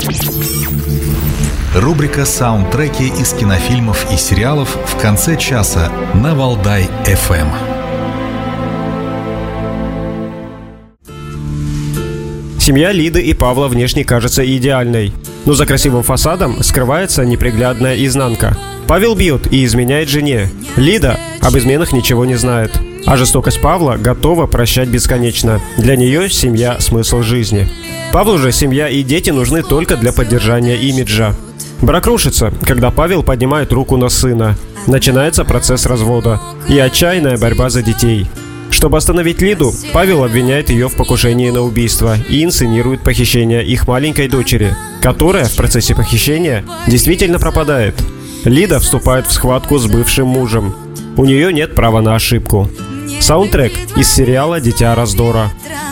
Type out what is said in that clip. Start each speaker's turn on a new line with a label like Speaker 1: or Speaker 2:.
Speaker 1: Рубрика «Саундтреки» из кинофильмов и сериалов в конце часа на Валдай-ФМ.
Speaker 2: Семья Лиды и Павла внешне кажется идеальной, но за красивым фасадом скрывается неприглядная изнанка. Павел бьет и изменяет жене. Лида об изменах ничего не знает, а жестокость Павла готова прощать бесконечно. Для нее семья – смысл жизни. Павлу же семья и дети нужны только для поддержания имиджа. Брак рушится, когда Павел поднимает руку на сына. Начинается процесс развода и отчаянная борьба за детей. Чтобы остановить Лиду, Павел обвиняет ее в покушении на убийство и инсценирует похищение их маленькой дочери, которая в процессе похищения действительно пропадает. Лида вступает в схватку с бывшим мужем. У нее нет права на ошибку. Саундтрек из сериала «Дитя раздора».